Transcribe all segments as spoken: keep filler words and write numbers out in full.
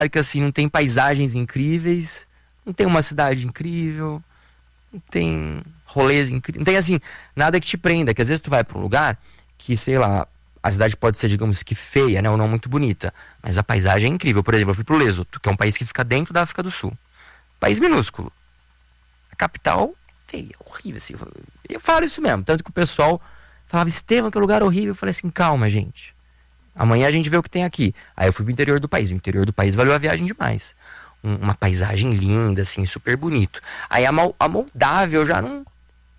que assim, não tem paisagens incríveis, não tem uma cidade incrível, não tem rolês incríveis, não tem assim, nada que te prenda, que às vezes tu vai pra um lugar que, sei lá, a cidade pode ser, digamos que feia, né, ou não muito bonita, mas a paisagem é incrível. Por exemplo, eu fui pro Lesoto, que é um país que fica dentro da África do Sul. País minúsculo. A capital, feia, horrível, assim. Eu falo isso mesmo, tanto que o pessoal falava, Estevão, que lugar horrível. Eu falei assim, calma, gente. Amanhã a gente vê o que tem aqui. Aí eu fui pro interior do país. O interior do país valeu a viagem demais. Um, uma paisagem linda, assim, super bonito. Aí a, Mal, a Moldávia eu já não...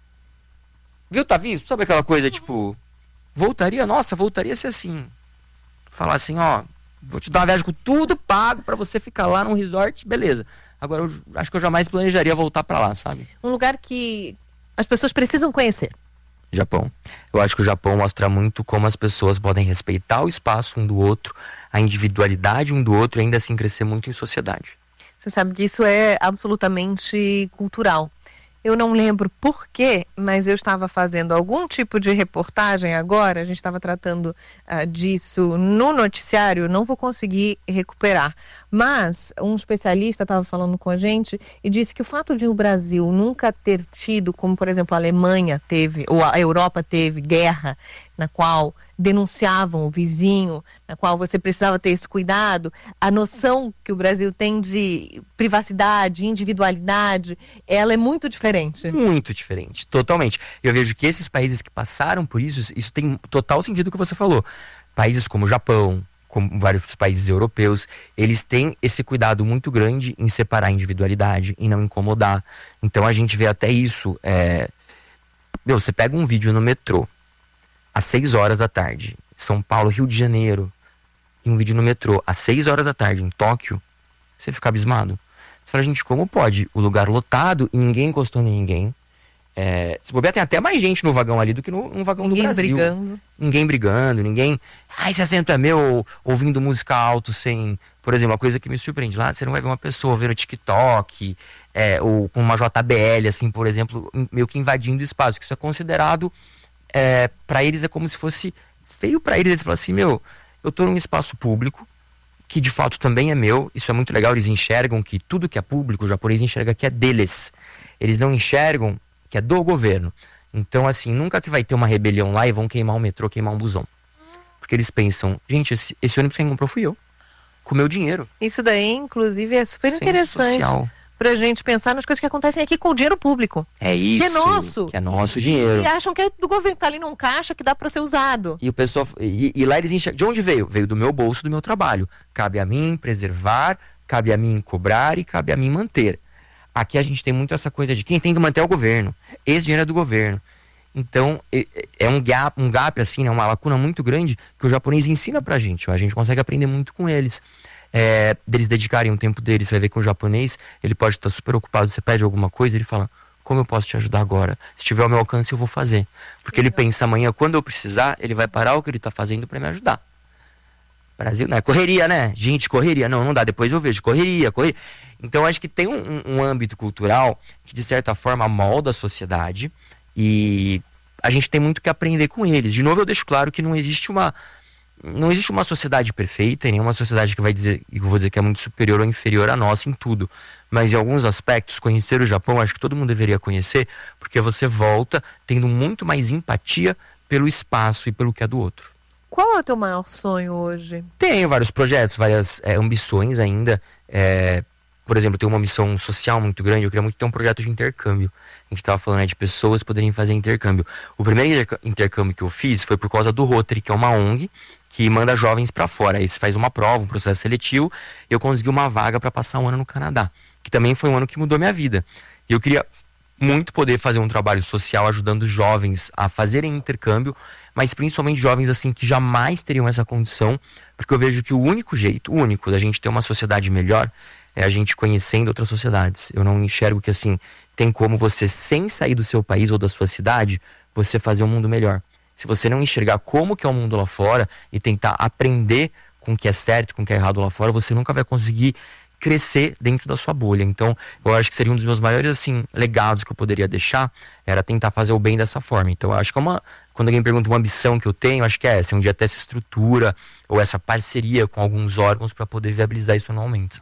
Viu, tá visto? Sabe aquela coisa, tipo... Voltaria? Nossa, voltaria a ser assim. Falar assim, ó... Vou te dar uma viagem com tudo pago pra você ficar lá num resort, beleza. Agora, eu acho que eu jamais planejaria voltar pra lá, sabe? Um lugar que as pessoas precisam conhecer. Japão. Eu acho que o Japão mostra muito como as pessoas podem respeitar o espaço um do outro, a individualidade um do outro e ainda assim crescer muito em sociedade. Você sabe que isso é absolutamente cultural. Eu não lembro por quê, mas eu estava fazendo algum tipo de reportagem agora, a gente estava tratando uh, disso no noticiário, não vou conseguir recuperar. Mas um especialista estava falando com a gente e disse que o fato de o Brasil nunca ter tido, como por exemplo a Alemanha teve, ou a Europa teve, guerra, na qual denunciavam o vizinho, na qual você precisava ter esse cuidado, a noção que o Brasil tem de privacidade, individualidade, ela é muito diferente. Muito diferente, totalmente. Eu vejo que esses países que passaram por isso, isso tem total sentido o que você falou. Países como o Japão, como vários países europeus, eles têm esse cuidado muito grande em separar a individualidade, em não incomodar. Então a gente vê até isso. É... Meu, você pega um vídeo no metrô, às seis horas da tarde, São Paulo, Rio de Janeiro, e um vídeo no metrô, às seis horas da tarde, em Tóquio, você fica abismado. Você fala, gente, como pode? O lugar lotado e ninguém encostou em ninguém. É, se bobear, tem até mais gente no vagão ali do que no, no vagão ninguém do Brasil. Brigando. Ninguém brigando, ninguém... Ah, esse assento é meu, ouvindo música alto sem... Por exemplo, uma coisa que me surpreende, lá você não vai ver uma pessoa vendo TikTok, é, ou com uma J B L, assim, por exemplo, meio que invadindo o espaço, que isso é considerado... É, para eles é como se fosse feio para eles. Eles falam assim, meu, eu tô num espaço público que de fato também é meu. Isso é muito legal, eles enxergam que tudo que é público, o japonês enxerga que é deles. Eles não enxergam que é do governo. Então assim, nunca que vai ter uma rebelião lá e vão queimar um metrô, queimar um busão. Porque eles pensam, gente, esse, esse ônibus quem comprou fui eu, com meu dinheiro. Isso daí, inclusive, é super interessante social. Pra gente pensar nas coisas que acontecem aqui com o dinheiro público. É isso. Que é nosso. Que é nosso dinheiro. E acham que é do governo, tá ali num caixa que dá pra ser usado. E o pessoal, e, e lá eles enxergam, de onde veio? Veio do meu bolso, do meu trabalho. Cabe a mim preservar, cabe a mim cobrar e cabe a mim manter. Aqui a gente tem muito essa coisa de quem tem que manter é o governo. Esse dinheiro é do governo. Então, é, é um gap, um gap assim, né, uma lacuna muito grande que o japonês ensina pra gente. Ó, a gente consegue aprender muito com eles. É, deles dedicarem um tempo deles. Você vai ver que o japonês, ele pode estar super ocupado, você pede alguma coisa, ele fala, como eu posso te ajudar agora? Se tiver ao meu alcance, eu vou fazer. Porque ele pensa, amanhã, quando eu precisar, ele vai parar o que ele está fazendo para me ajudar. Brasil, né? Correria, né? Gente, correria. Não, não dá, depois eu vejo. Correria, correria. Então, acho que tem um, um âmbito cultural que, de certa forma, molda a sociedade e a gente tem muito que aprender com eles. De novo, eu deixo claro que não existe uma... Não existe uma sociedade perfeita, e nenhuma sociedade que vai dizer, eu vou dizer que é muito superior ou inferior a nossa em tudo. Mas em alguns aspectos, conhecer o Japão, acho que todo mundo deveria conhecer, porque você volta tendo muito mais empatia pelo espaço e pelo que é do outro. Qual é o teu maior sonho hoje? Tenho vários projetos, várias é, ambições ainda. É, por exemplo, eu tenho uma missão social muito grande, eu queria muito ter um projeto de intercâmbio. A gente estava falando, né, de pessoas poderem fazer intercâmbio. O primeiro intercâmbio que eu fiz foi por causa do Rotary, que é uma O N G, que manda jovens para fora. Aí você faz uma prova, um processo seletivo, e eu consegui uma vaga para passar um ano no Canadá, que também foi um ano que mudou minha vida. E eu queria muito poder fazer um trabalho social ajudando jovens a fazerem intercâmbio, mas principalmente jovens assim que jamais teriam essa condição, porque eu vejo que o único jeito, o único da gente ter uma sociedade melhor é a gente conhecendo outras sociedades. Eu não enxergo que assim tem como você, sem sair do seu país ou da sua cidade, você fazer um mundo melhor. Se você não enxergar como que é o mundo lá fora e tentar aprender com o que é certo, com o que é errado lá fora, você nunca vai conseguir crescer dentro da sua bolha. Então, eu acho que seria um dos meus maiores, assim, legados que eu poderia deixar, era tentar fazer o bem dessa forma. Então, eu acho que é uma, quando alguém pergunta uma ambição que eu tenho, eu acho que é essa, um dia ter essa estrutura ou essa parceria com alguns órgãos para poder viabilizar isso anualmente.